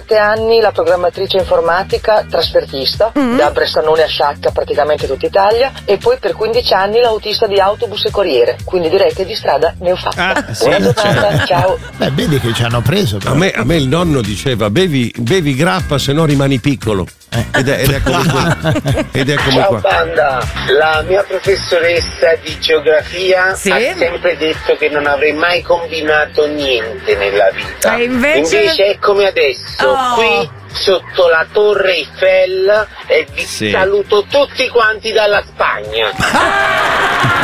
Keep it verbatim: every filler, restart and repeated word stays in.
sette anni la programmatrice informatica trasfertista, mm-hmm. da Bressanone a Sciacca, praticamente tutta Italia, e poi per quindici anni l'autista di autobus e corriere, quindi direi che di strada ne ho fatta. Ah, sì, Buona giornata, certo. ciao. Beh, vedi che ci hanno preso. A me, a me il nonno diceva bevi, bevi grappa se no rimani piccolo. Ed, è, ed eccomi qua. Ed eccomi Ciao qua. banda, la mia professoressa di geografia sì? ha sempre detto che non avrei mai combinato niente nella vita. E invece... invece è come adesso, oh. qui sotto la Torre Eiffel, e vi sì. saluto tutti quanti dalla Spagna.